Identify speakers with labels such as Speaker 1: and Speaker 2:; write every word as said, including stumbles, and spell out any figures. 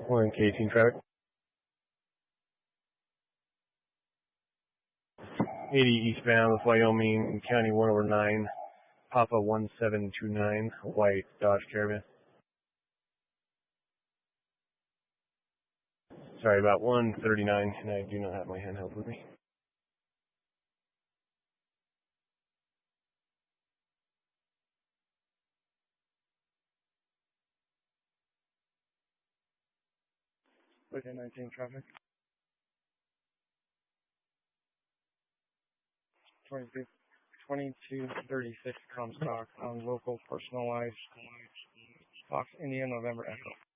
Speaker 1: one K eighteen traffic. eighty eastbound with Wyoming County one over nine, Papa one seven two nine, white Dodge Caravan. Sorry, about one thirty-nine, and I do not have my handheld with me.
Speaker 2: Within nineteen traffic. twenty-two, twenty-two thirty-six Comstock on local personalized Fox India November Echo.